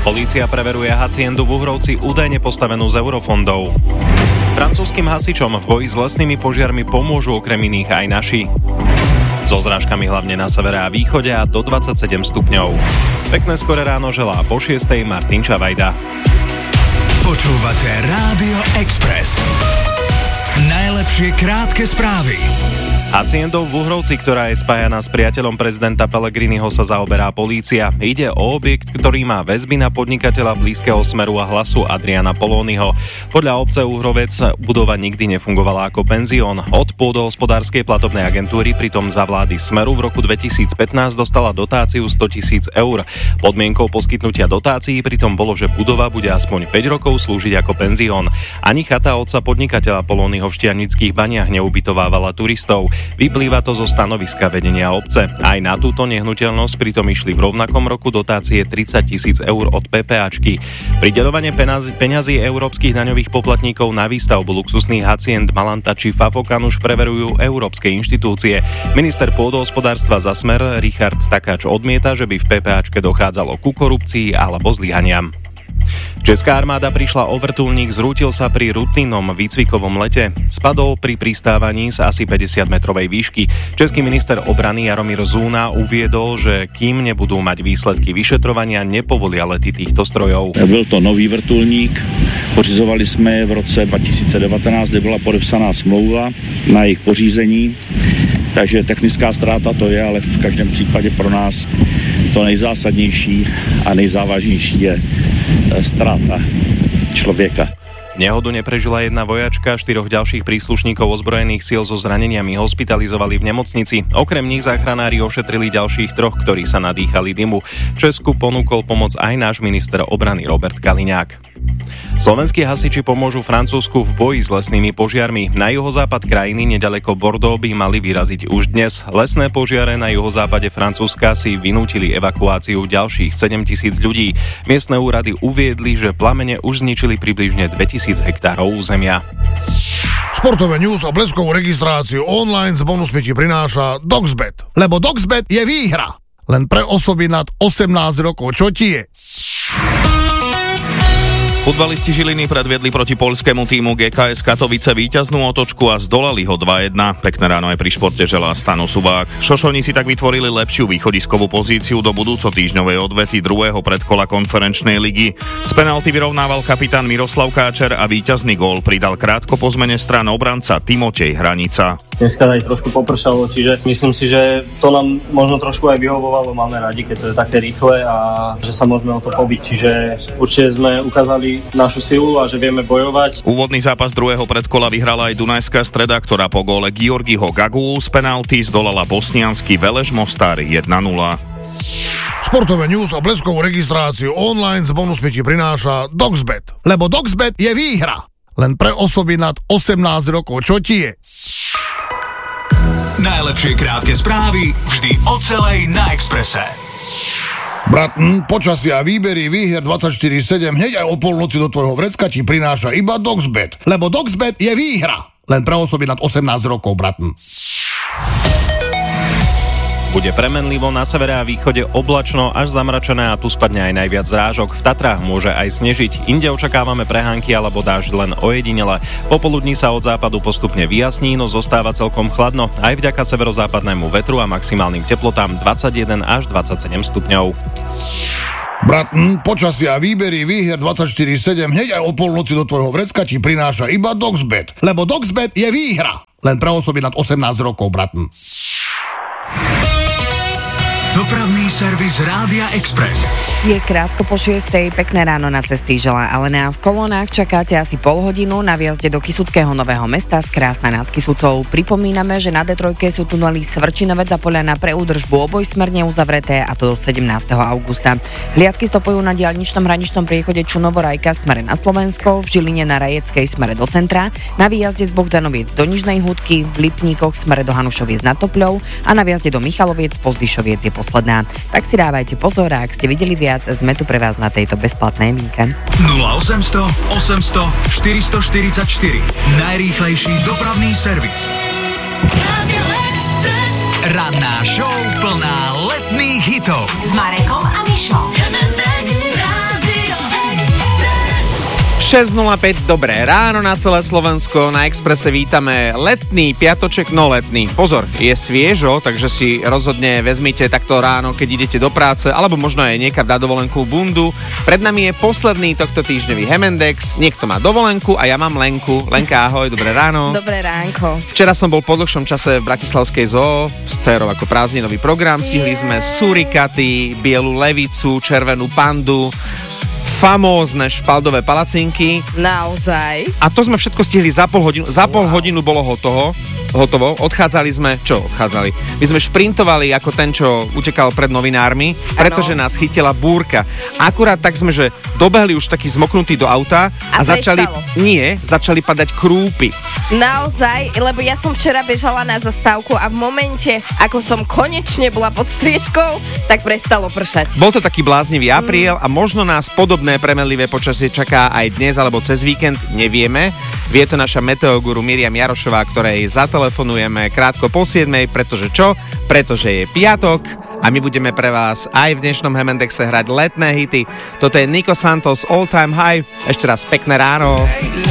Polícia preveruje haciendu v Uhrovci údajne postavenú z eurofondov. Francúzskym hasičom v boji s lesnými požiarmi pomôžu okrem iných aj naši. So zrážkami hlavne na severe a východe a do 27 stupňov. Pekné skore ráno želá po 6:00 Martin Čavajda. Počúvate Rádio Express. Najlepšie krátke správy. Haciendou v Uhrovci, ktorá je spájaná s priateľom prezidenta Pellegriniho, sa zaoberá polícia. Ide o objekt, ktorý má väzby na podnikateľa blízkeho Smeru a Hlasu Adriana Polonyho. Podľa obce Uhrovec budova nikdy nefungovala ako penzión. Od pôdohospodárskej platobnej agentúry pritom za vlády Smeru v roku 2015 dostala dotáciu 100 000 eur. Podmienkou poskytnutia dotácií pritom bolo, že budova bude aspoň 5 rokov slúžiť ako penzión. Ani chata otca podnikateľa Polonyho v Štiavnických Baniach neubytovávala turistov. Vyplýva to zo stanoviska vedenia obce. Aj na túto nehnuteľnosť pritom išli v rovnakom roku dotácie 30 000 eur od PPAčky. Prideľovanie peňazí európskych daňových poplatníkov na výstavbu luxusných hacient Malanta či Fafokan už preverujú európske inštitúcie. Minister pôdohospodárstva za Smer Richard Takáč odmieta, že by v PPAčke dochádzalo ku korupcii alebo zlyhaniam. Česká armáda prišla o vrtuľník, zrútil sa pri rutinnom výcvikovom lete. Spadol pri pristávaní z asi 50-metrovej výšky. Český minister obrany Jaromír Zúna uviedol, že kým nebudú mať výsledky vyšetrovania, nepovolia lety týchto strojov. Byl to nový vrtuľník, pořizovali jsme v roce 2019, kde byla podepsaná smlouva na jejich pořízení. Takže technická ztráta to je, ale v každém případě pro nás to nejzásadnější a nejzávažnější je strata človeka. Nehodu neprežila jedna vojačka, 4 ďalších príslušníkov ozbrojených síl so zraneniami hospitalizovali v nemocnici. Okrem nich záchranári ošetrili ďalších 3, ktorí sa nadýchali dymu. Česku ponúkol pomoc aj náš minister obrany Robert Kaliňák. Slovenskí hasiči pomôžu Francúzsku v boji s lesnými požiarmi. Na juhozápad krajiny nedaleko Bordeaux by mali vyraziť už dnes. Lesné požiare na juhozápade Francúzska si vynútili evakuáciu ďalších 7 000 ľudí. Miestne úrady uviedli, že plamene už zničili približne 2000 hektárov územia. Športové news a bleskovú registráciu online s bonusmi ti prináša Doxbet. Lebo Doxbet je výhra. Len pre osoby nad 18 rokov. Čo ti je? Futbalisti Žiliny predviedli proti poľskému tímu GKS Katovice víťaznú otočku a zdolali ho 2-1. Pekné ráno aj pri športe želá Stano Subák. Šošoni si tak vytvorili lepšiu východiskovú pozíciu do budúcotýždňovej odvety druhého predkola konferenčnej ligy. Z penalty vyrovnával kapitán Miroslav Káčer a víťazný gól pridal krátko po zmene strán obranca Timotej Hranica. Dneska aj trošku popršalo, čiže myslím si, že to nám možno trošku aj vyhovovalo. Máme radi, keď to je také rýchle a že sa môžeme o to pobiť. Čiže určite sme ukázali našu silu a že vieme bojovať. Úvodný zápas druhého predkola vyhrala aj Dunajská Streda, ktorá po góle Georgiho Gagulu z penalty zdolala bosniansky Veleš Mostar 1-0. Športové news a bleskovú registráciu online s bonusmi ti prináša Doxbet. Lebo Doxbet je výhra. Len pre osoby nad 18 rokov. Čo ti je? Najlepšie krátke správy vždy o celej na Expresse. Brat, počasia a výbery výhier 24/7 hneď aj o polnoci do tvojho vrecka ti prináša iba Doxbet. Lebo Doxbet je výhra. Len pre osoby nad 18 rokov, brat. Bude premenlivo, na severe a východe oblačno až zamračené a tu spadne aj najviac zrážok. V Tatrách môže aj snežiť. Inde očakávame prehánky alebo dážď len ojedinele. Popoludní sa od západu postupne vyjasní, no zostáva celkom chladno. Aj vďaka severozápadnému vetru a maximálnym teplotám 21 až 27 stupňov. Brat, počasia a výbery výhier 24/7 hneď aj o polnoci do tvojho vrecka ti prináša iba Doxbet. Lebo Doxbet je výhra. Len pre osoby nad 18 rokov, brat. Dopravný servis Rádia Express. Je krátko po 6:00, pekné ráno na cesty želá Alena. V kolónach čakáte asi pol hodinu na vjazde do Kysuckého Nového Mesta z Krásna nad Kysucou. Pripomíname, že na D3 sú tunely Svrčinovec a Poľana pre údržbu obojsmerne uzavreté, a to do 17. augusta. Hliadky stopujú na diaľničnom hraničnom priechode Čunovo-Rajka smere na Slovensko, v Žiline na Rajeckej smere do centra, na výjazde z Bohdanoviec do Nižnej Hudky, v Lipníkoch smere do Hanušoviec nad Topľou a na výjazde do Michaloviec Pozdyšoviec je posledná. Tak si dávajte pozor, a ak ste videli viac, sme tu pre vás na tejto bezplatnej linke. 0800 800 444. Najrýchlejší dopravný servis. Radio Express. Ranná show plná letných hitov. S Marekom a Mišom. 6.05, dobré ráno na celé Slovensko, na Expresse vítame letný piatoček, no letný, pozor, je sviežo, takže si rozhodne vezmite takto ráno, keď idete do práce, alebo možno aj niekam na dovolenku bundu. Pred nami je posledný tohto týždňový Hemendex, niekto má dovolenku a ja mám Lenku. Lenka, ahoj, dobré ráno. Dobré ránko. Včera som bol po dlhšom čase v Bratislavskej zoo s dcérou ako prázdninový program, stihli sme surikaty, bielu levicu, červenú pandu, famózne špaldové palacinky. Naozaj. A to sme všetko stihli za pol hodinu. Za pol hodinu bolo hotovo. Odchádzali sme, My sme šprintovali ako ten, čo utekal pred novinármi, pretože nás chytila búrka. Akurát tak sme, že dobehli už taký zmoknutý do auta a začali padať krúpy. Naozaj, lebo ja som včera bežala na zastávku a v momente, ako som konečne bola pod striežkou, tak prestalo pršať. Bol to taký bláznivý apríl a možno nás podobné premenlivé počasie čaká aj dnes alebo cez víkend, nevieme. Vie to naša meteoguru Miriam Jarošová, ktorej zatelefonujeme krátko po 7, pretože čo? Pretože je piatok a my budeme pre vás aj v dnešnom Hemendexe hrať letné hity. Toto je Nico Santos All Time High. Ešte raz pekné ráno.